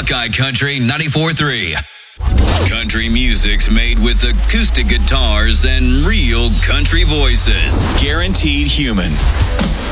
Buckeye Country 94.3. Country music's made with acoustic guitars and real country voices. Guaranteed human.